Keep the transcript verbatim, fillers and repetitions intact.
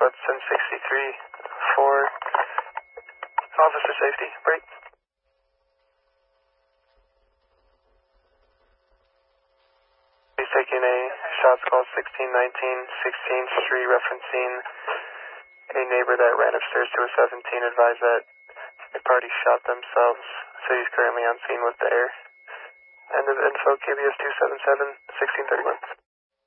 squad seven sixty-three for officer safety. Break. He's taking a shots called sixteen nineteen sixteenth Street, referencing a neighbor that ran upstairs to a seventeen, advised that a party shot themselves, so he's currently on scene with the air. End of info, K B S two seven seven, sixteen thirty-one.